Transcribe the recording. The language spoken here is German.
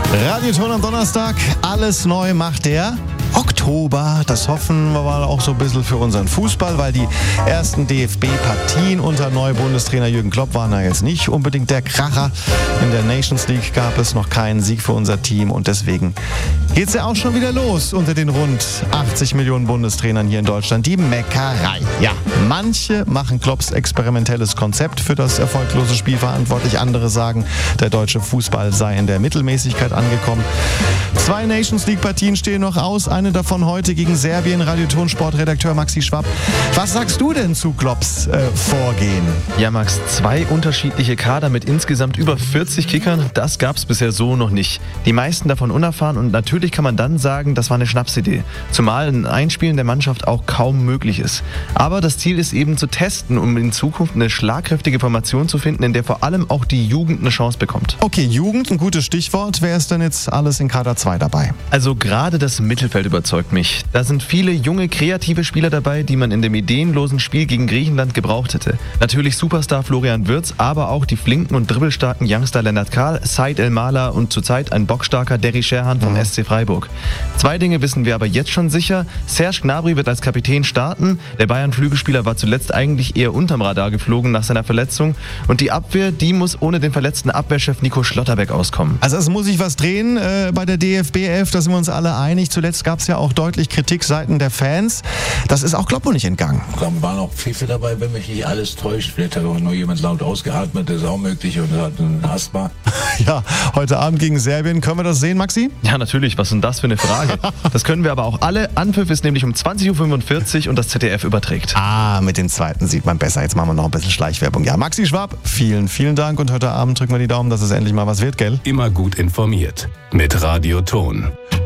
Radioton am Donnerstag, alles neu macht der Oktober. Das hoffen wir mal auch so ein bisschen für unseren Fußball, weil die ersten DFB-Partien unter Neubundestrainer Jürgen Klopp waren ja jetzt nicht unbedingt der Kracher. In der Nations League gab es noch keinen Sieg für unser Team und deswegen geht's ja auch schon wieder los unter den rund 80 Millionen Bundestrainern hier in Deutschland. Die Meckerei. Ja, manche machen Klopps experimentelles Konzept für das erfolglose Spiel verantwortlich. Andere sagen, der deutsche Fußball sei in der Mittelmäßigkeit angekommen. 2 Nations League Partien stehen noch aus. Eine davon heute gegen Serbien. Radioton-Sportredakteur Maxi Schwapp. Was sagst du denn zu Klopps Vorgehen? Ja, Max, 2 unterschiedliche Kader mit insgesamt über 40 Kickern, das gab's bisher so noch nicht. Die meisten davon unerfahren und natürlich kann man dann sagen, das war eine Schnapsidee. Zumal ein Einspielen der Mannschaft auch kaum möglich ist. Aber das Ziel ist eben zu testen, um in Zukunft eine schlagkräftige Formation zu finden, in der vor allem auch die Jugend eine Chance bekommt. Okay, Jugend, ein gutes Stichwort. Wer ist denn jetzt alles in Kader 2 dabei? Also gerade das Mittelfeld überzeugt mich. Da sind viele junge, kreative Spieler dabei, die man in dem ideenlosen Spiel gegen Griechenland gebraucht hätte. Natürlich Superstar Florian Wirtz, aber auch die flinken und dribbelstarken Youngster Lennart Kahl, Said El-Mala und zurzeit ein bockstarker Derry Sherhan vom SC Freiburg. 2 Dinge wissen wir aber jetzt schon sicher. Serge Gnabry wird als Kapitän starten. Der Bayern-Flügelspieler war zuletzt eigentlich eher unterm Radar geflogen nach seiner Verletzung. Und die Abwehr, die muss ohne den verletzten Abwehrchef Nico Schlotterbeck auskommen. Also es muss sich was drehen bei der DFB 11, da sind wir uns alle einig. Zuletzt gab es ja auch deutlich Kritik seitens der Fans. Das ist auch Kloppo nicht entgangen. Da waren auch Pfiffe dabei, wenn mich nicht alles täuscht. Vielleicht hat auch nur jemand laut ausgeatmet, das ist auch möglich, und hat ein Asthma. Ja, heute Abend gegen Serbien. Können wir das sehen, Maxi? Ja, natürlich. Was ist denn das für eine Frage? Das können wir aber auch alle. Anpfiff ist nämlich um 20.45 Uhr und das ZDF überträgt. Mit den Zweiten sieht man besser. Jetzt machen wir noch ein bisschen Schleichwerbung. Ja, Maxi Schwapp, vielen Dank. Und heute Abend drücken wir die Daumen, dass es endlich mal was wird, gell? Immer gut informiert mit Radioton.